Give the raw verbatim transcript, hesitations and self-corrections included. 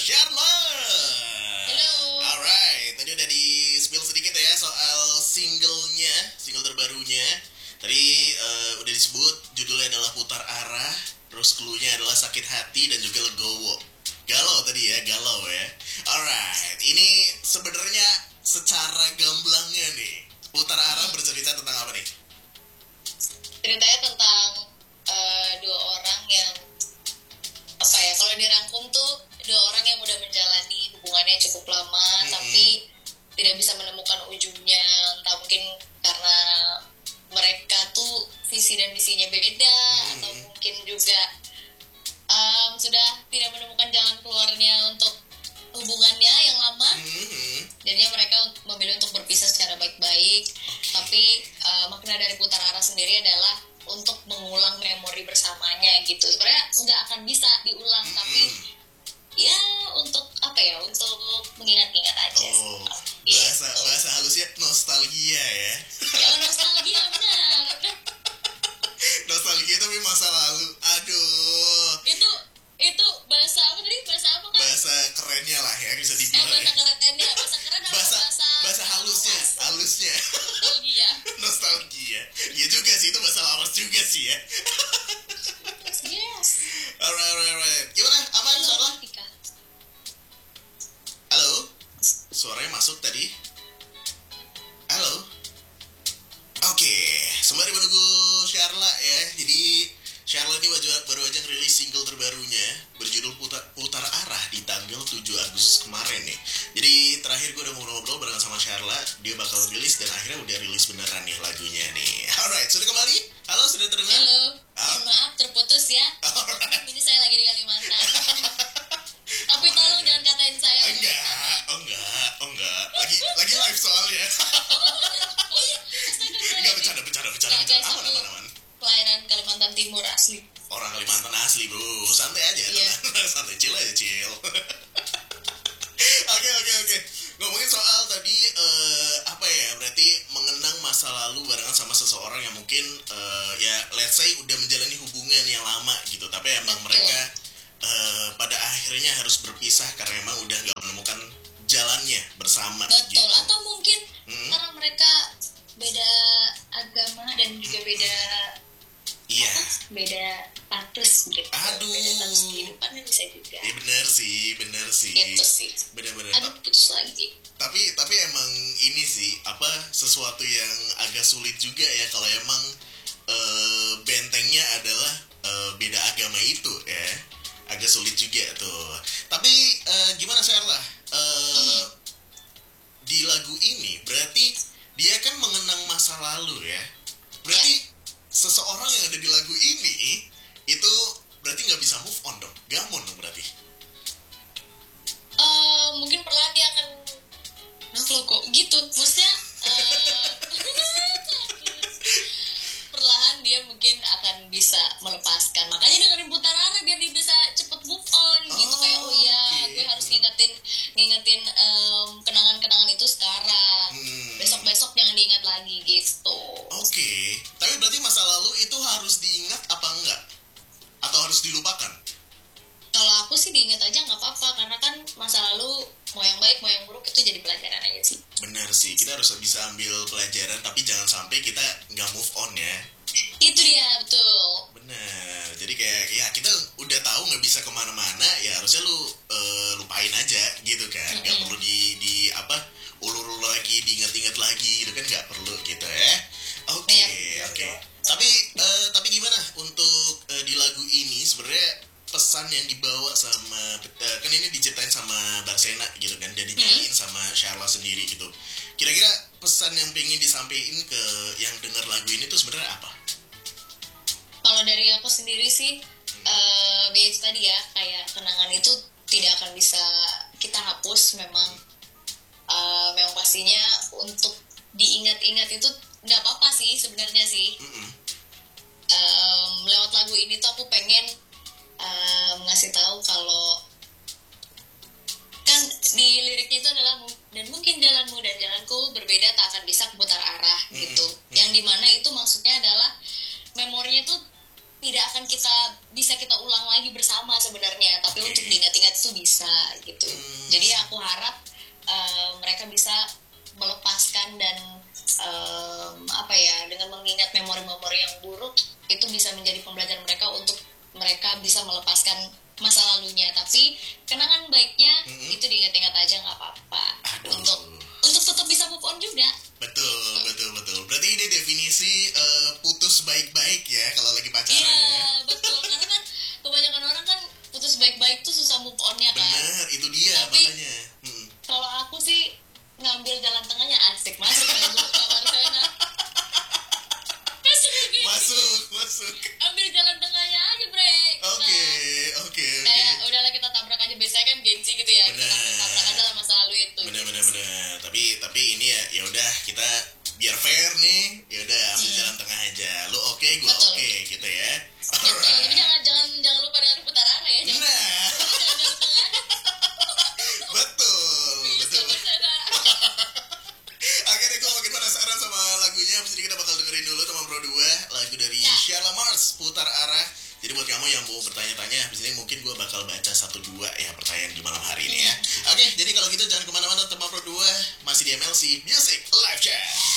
Charlotte. Halo. Alright, tadi udah di spill sedikit ya soal singlenya, single terbarunya. Tadi uh, udah disebut judulnya adalah Putar Arah, terus clue-nya adalah Sakit Hati dan juga Legowo. Galau tadi ya, galau ya. Alright, ini sebenarnya secara gamblangnya nih, Putar Arah bercerita tentang apa nih? Ceritanya tentang uh, dua orang yang apa ya, kalau dirangkum tuh dua orang yang udah menjalani hubungannya cukup lama, hmm. tapi tidak bisa menemukan ujungnya. Entah mungkin karena mereka tuh visi dan misinya beda, hmm. atau mungkin juga um, sudah tidak menemukan jalan keluarnya untuk hubungannya yang lama. hmm. Jadinya mereka memilih untuk berpisah secara baik-baik. Tapi uh, makna dari Putar Arah sendiri adalah untuk mengulang memori bersamanya gitu. Sebenarnya nggak akan bisa diulang, hmm. tapi ya untuk apa ya, untuk mengingat-ingat aja. Oh, bahasa gitu. Bahasa halusnya nostalgia ya. Ya nostalgia benar. Nostalgia tapi masa lalu. Aduh. Itu itu bahasa apa tadi? Bahasa apa kan? Bahasa kerennya lah ya, bisa dibilang. Oh, bahasa ya. kerennya, bahasa keren apa bahasa bahasa bahasa halusnya, halusnya. Nostalgia. Nostalgia. Ya juga sih, itu bahasa lawas juga sih ya. Yes. Alright, alright, alright. Gimana? Aman suara? Halo? Suaranya masuk tadi? Halo? Oke, okay. Sembari menunggu Charla ya. Jadi Charla ini baru aja ngerilis single terbarunya berjudul Putar, Putar Arah di tanggal tujuh Agustus kemarin nih. Jadi terakhir gue udah ngobrol-ngobrol barengan sama Charla, dia bakal rilis dan akhirnya udah rilis beneran nih lagunya nih. Alright, sudah kembali? Halo, sudah terdengar? Halo, oh. Maaf terputus ya. Alright. Ini saya lagi di Kalimantan. Tapi oh, tolong aja. jangan katain saya. Enggak, oh enggak, oh enggak. Lagi lagi live soalnya. Oh iya, astaga. Enggak, bercanda, bercanda, bercanda. Enggak, guys, aman, aku aman, aman. Pelayanan Kalimantan Timur asli. Orang Kalimantan asli, bro. Santai aja, yeah. santai, chill aja, chill. Oke, oke, oke. Ngomongin soal tadi, uh, apa ya, berarti mengenang masa lalu barengan sama seseorang yang mungkin, uh, ya, let's say udah menjalani hubungan yang lama gitu. Tapi emang Betul. mereka uh, pada akhirnya harus berpisah karena emang udah gak menemukan jalannya bersama. Betul, gitu. atau mungkin hmm? karena mereka beda agama dan juga beda Iya. beda status gitu. Aduh. Beda status kehidupannya bisa juga. Iya benar sih, benar sih. Gitu sih. Benar-benar. Aduh, putus lagi. Tapi tapi emang ini sih apa sesuatu yang agak sulit juga ya kalau emang uh, bentengnya adalah uh, beda agama itu ya. Agak sulit juga tuh. Tapi uh, gimana Sarla? Uh, hmm. Di lagu ini berarti dia kan mengenang masa lalu ya. Berarti ya. Seseorang yang ada di lagu ini itu berarti nggak bisa move on dong, gamon dong berarti. Uh, mungkin perlahan dia akan, nah kalau kok gitu, maksudnya uh, perlahan dia mungkin akan bisa melepaskan. Makanya dengerin Putar Arah biar dia bisa cepet move on gitu. Oh, kayak oh iya, okay. gue harus ngingetin ngingetin um, kenangan-kenangan itu sekarang. Hmm. Besok-besok jangan diingat lagi gitu. Oke, okay. Tapi berarti masa lalu itu harus diingat apa enggak? Atau harus dilupakan? Kalau aku sih diingat aja nggak apa-apa, karena kan masa lalu mau yang baik mau yang buruk itu jadi pelajaran aja sih. Benar sih, kita harus bisa ambil pelajaran, tapi jangan sampai kita nggak move on ya. Itu dia, betul. Benar, jadi kayak ya kita udah tahu nggak bisa kemana-mana, ya harusnya lu uh, lupain aja gitu kan, nggak mm-hmm. perlu di di apa ulur-ulur lagi, diingat-ingat lagi gitu kan, nggak perlu gitu ya. Oke, okay, oke. Okay. Tapi uh, tapi gimana untuk uh, di lagu ini sebenarnya pesan yang dibawa sama uh, kan ini diceritain sama Barsena gitu kan, dan dinyanyiin hmm. sama Charla sendiri gitu. Kira-kira pesan yang pengen disampaikan ke yang dengar lagu ini tuh sebenarnya apa? Kalau dari aku sendiri sih, hmm. uh, itu tadi ya, kayak kenangan itu tidak akan bisa kita hapus. Memang uh, memang pastinya untuk diingat-ingat itu nggak apa-apa sih sebenarnya sih. Mm-hmm. Um, lewat lagu ini tuh aku pengen um, ngasih tahu kalau kan di liriknya itu adalah dan mungkin jalanmu dan jalanku berbeda tak akan bisa putar arah mm-hmm. gitu. Mm-hmm. Yang dimana itu maksudnya adalah memorinya tuh tidak akan kita bisa kita ulang lagi bersama sebenarnya, tapi okay. untuk diingat-ingat tuh bisa gitu. Hmm. Jadi aku harap uh, mereka bisa melepaskan dan um, apa ya, dengan mengingat memori-memori yang buruk itu bisa menjadi pembelajaran mereka untuk mereka bisa melepaskan masa lalunya, tapi kenangan baiknya mm-hmm. itu diingat-ingat aja, nggak apa-apa. Aduh. untuk untuk tetap bisa move on juga. Betul betul betul. Berarti ini definisi uh, putus baik-baik ya kalau lagi pacaran. Iya ya? Betul, karena kan kebanyakan orang kan putus baik-baik tuh susah move onnya kan. Benar, itu dia tapi, makanya. Hmm. Kalau aku sih ngambil jalan tengahnya, asik masuk ke kamar sana. Masuk lagi. Masuk, masuk. Ambil jalan tengahnya aja, break. Oke, oke, oke. Kayak udahlah kita tabrak aja, biasanya kan gengsi gitu ya. Bener. Kita tabrak aja lah masa lalu itu. Bener, bener, bener. Tapi tapi ini ya, ya udah kita biar fair nih, ya udah ambil hmm. jalan tengah aja. Lu oke, okay, gue oke, okay, gitu ya. Betul. Tapi jangan jangan jangan lupa dengan Putar Arah ya. Jangan, nah. Jangan jalan tengah. Betul, betul. Akhirnya gue makin penasaran sama lagunya. Abis ini kita bakal dengerin dulu teman Pro dua, lagu dari ya. Sheila Mars, Putar Arah. Jadi buat kamu yang mau bertanya-tanya, abis ini mungkin gue bakal baca satu dua ya pertanyaan di malam hari ini ya. Oke, jadi kalau gitu jangan kemana-mana teman Pro dua, masih di M L C Music Live Chat.